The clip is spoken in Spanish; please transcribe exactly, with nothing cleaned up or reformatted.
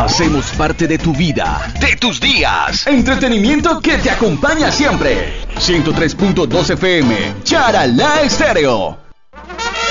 Hacemos parte de tu vida, de tus días. Entretenimiento que te acompaña siempre. ciento tres punto dos F M, Charalá Estéreo.